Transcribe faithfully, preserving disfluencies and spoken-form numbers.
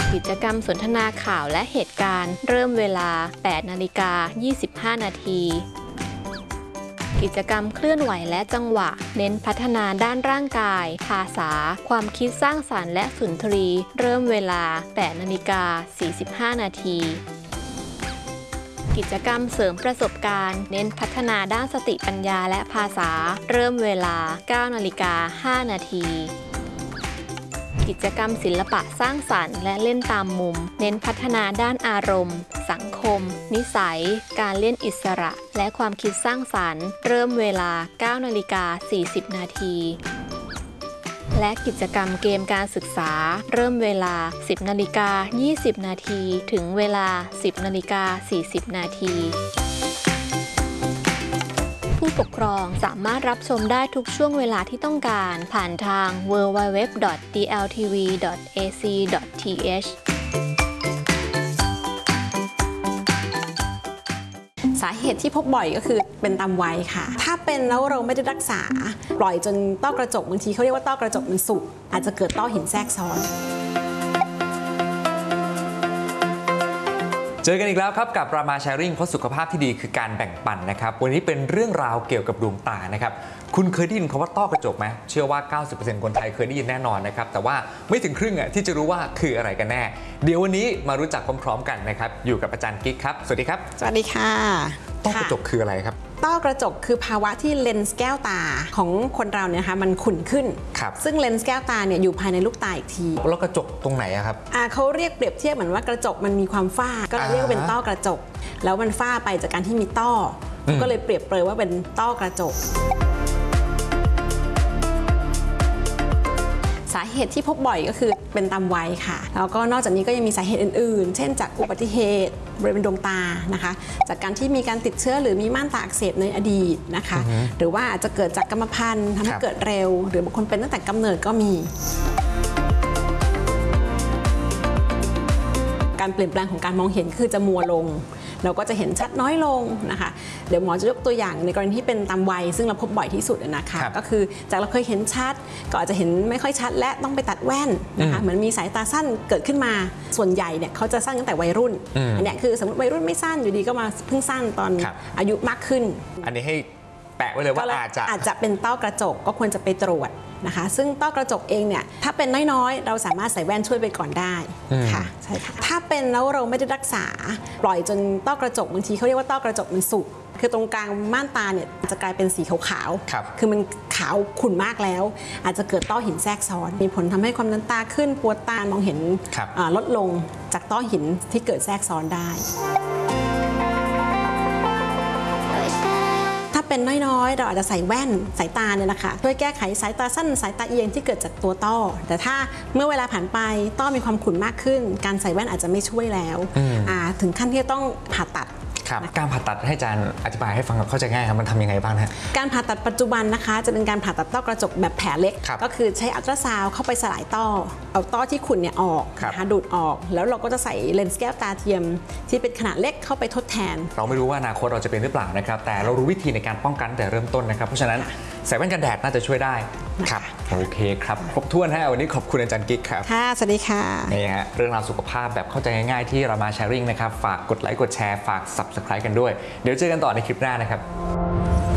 กิจกรรมสนทนาข่าวและเหตุการณ์เริ่มเวลา แปดนาฬิกายี่สิบห้า นาที กิจกรรมเคลื่อนไหวและจังหวะเน้นพัฒนาด้านร่างกายภาษาความคิดสร้างสรรค์และสุนทรีเริ่มเวลา แปดนาฬิกาสี่สิบห้า นาทีกิจกรรมเสริมประสบการณ์เน้นพัฒนาด้านสติปัญญาและภาษาเริ่มเวลา เก้านาฬิกาห้า นาทีกิจกรรมศิลปะสร้างสรรค์และเล่นตามมุมเน้นพัฒนาด้านอารมณ์สังคมนิสัยการเล่นอิสระและความคิดสร้างสรรค์เริ่มเวลา เก้านาฬิกาสี่สิบ นาทีและกิจกรรมเกมการศึกษาเริ่มเวลา สิบนาฬิกายี่สิบ นาทีถึงเวลา สิบนาฬิกาสี่สิบ นาทีผู้ปกครองสามารถรับชมได้ทุกช่วงเวลาที่ต้องการผ่านทาง ดับเบิลยู ดับเบิลยู ดับเบิลยู ดอท ดี แอล ที วี ดอท เอ ซี ดอท ที เอชสาเหตุที่พบบ่อยก็คือเป็นตามวัยค่ะถ้าเป็นแล้วเราไม่ได้รักษาปล่อยจนต้อกระจกบางทีเขาเรียกว่าต้อกระจกมันสุกอาจจะเกิดต้อหินแทรกซ้อนเจอกันอีกแล้วครับกับรามาแชร์ริ่งเพราะสุขภาพที่ดีคือการแบ่งปันนะครับวันนี้เป็นเรื่องราวเกี่ยวกับดวงตานะครับคุณเคยได้ยินคำว่าต้อกระจกไหมเชื่อว่า เก้าสิบเปอร์เซ็นต์ คนไทยเคยได้ยินแน่นอนนะครับแต่ว่าไม่ถึงครึ่งอ่ะที่จะรู้ว่าคืออะไรกันแน่เดี๋ยววันนี้มารู้จักพร้อมๆกันนะครับอยู่กับอาจารย์กิ๊กครับสวัสดีครับสวัสดีค่ะต้อกระจกคืออะไรครับต้อกระจกคือภาวะที่เลนส์แก้วตาของคนเราเนี่ยนะคะมันขุ่นขึ้นซึ่งเลนส์แก้วตาเนี่ยอยู่ภายในลูกตาอีกทีแล้วกระจกตรงไหนครับอ่าเขาเรียกเปรียบเทียบเหมือนว่ากระจกมันมีความฝ้าก็เรียกว่าเป็นต้อกระจกแล้วมันฝ้าไปจากการที่มีต้อก็เลยเปรียบเปรยว่าเป็นต้อกระจกสาเหตุที่พบบ่อยก็คือเป็นตามวัยค่ะแล้วก็นอกจากนี้ก็ยังมีสาเหตุอื่นๆเช่นจากอุบัติเหตุบริเวณดวงตานะคะจากการที่มีการติดเชื้อหรือมีม่านตาอักเสบในอดีตนะคะหรือว่าอาจจะเกิดจากกรรมพันธุ์ทำให้เกิดเร็วหรือบางคนเป็นตั้งแต่กำเนิดก็มีการเปลี่ยนแปลงของการมองเห็นคือจะมัวลงเราก็จะเห็นชัดน้อยลงนะคะเดี๋ยวหมอจะยกตัวอย่างในกรณีที่เป็นตามวัยซึ่งเราพบบ่อยที่สุดนะคะก็คือจากเราเคยเห็นชัดก็อาจจะเห็นไม่ค่อยชัดและต้องไปตัดแว่นนะคะเหมือนมีสายตาสั้นเกิดขึ้นมาส่วนใหญ่เนี่ยเขาจะสั้นตั้งแต่วัยรุ่นอันนี้คือสมมติวัยรุ่นไม่สั้นอยู่ดีก็มาเพิ่งสั้นตอนอายุมากขึ้นอันนี้ให้แปะไว้เลยว่าอาจจะอาจจะเป็นต้อกระจกก็ควรจะไปตรวจนะคะซึ่งต้อกระจกเองเนี่ยถ้าเป็นน้อยๆเราสามารถใส่แว่นช่วยไปก่อนได้ค่ะใช่ค่ะถ้าเป็นแล้วเราไม่ได้รักษาปล่อยจนต้อกระจกบางทีเขาเรียกว่าต้อกระจกมันสุกคือตรงกลางม่านตาเนี่ยจะกลายเป็นสีขาวๆคือมันขาวขุ่นมากแล้วอาจจะเกิดต้อหินแทรกซ้อนมีผลทำให้ความดันตาขึ้นปวดตามองเห็นลดลงจากต้อหินที่เกิดแทรกซ้อนได้ถ้าเป็นน้อยๆเราอาจจะใส่แว่นสายตาเนี่ยนะคะช่วยแก้ไขสายตาสั้นสายตาเอียงที่เกิดจากตัวต้อแต่ถ้าเมื่อเวลาผ่านไปต้อมีความขุ่นมากขึ้นการใส่แว่นอาจจะไม่ช่วยแล้วถึงขั้นที่ต้องผ่าตัดการผ่าตัดให้อาจารย์อธิบายให้ฟังเข้าใจง่ายครับมันทำยังไงบ้างฮะการผ่าตัดปัจจุบันนะคะจะเป็นการผ่าตัดต้อกระจกแบบแผลเล็กก็คือใช้อัลตราซาวด์เข้าไปสลายต้อเอาต้อที่ขุ่นเนี่ยออกนะคะดูดออกแล้วเราก็จะใส่เลนส์แก้วตาเทียมที่เป็นขนาดเล็กเข้าไปทดแทนเราไม่รู้ว่าอนาคตเราจะเป็นหรือเปล่านะครับแต่เรารู้วิธีในการป้องกันแต่เริ่มต้นนะครับเพราะฉะนั้นใส่แว่นกันแดดน่าจะช่วยได้ครับโอเคครับครบถ้วนฮะวันนี้ขอบคุณอาจารย์กิ๊กครับค่ะสวัสดีค่ะนี่ฮะเรื่องราวสุขภาพแบบเข้าใจง่ายๆที่เรามาแชร์ริ่งนะครับฝากกดไลค์กดแชร์ฝาก ซับสไครบ์ กันด้วยเดี๋ยวเจอกันต่อในคลิปหน้านะครับ